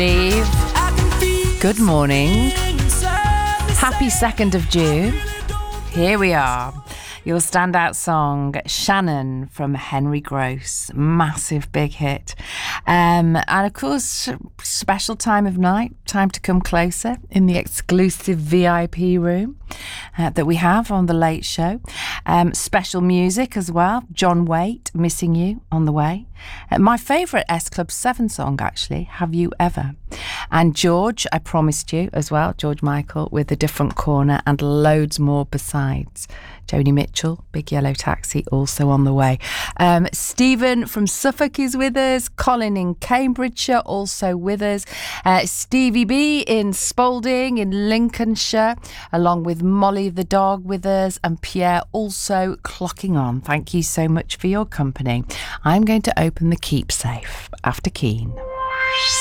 Eve. Good morning. Happy 2nd of June. Here we are. Your standout song, Shannon from Henry Gross. Massive big hit. And of course, special time of night, time to come closer in the exclusive VIP room that we have on The Late Show. Special music as well. John Waite, Missing You, on the way. My favourite S Club 7 song, actually, Have You Ever? And George, I promised you as well, George Michael, with A Different Corner and loads more besides. Joni Mitchell, Big Yellow Taxi, also on the way. Stephen from Suffolk is with us. Colin in Cambridgeshire, also with us. Stevie B in Spalding in Lincolnshire, along with Molly the dog with us, and Pierre also clocking on. Thank you so much for your company. I'm going to open the Keep Safe after Keen.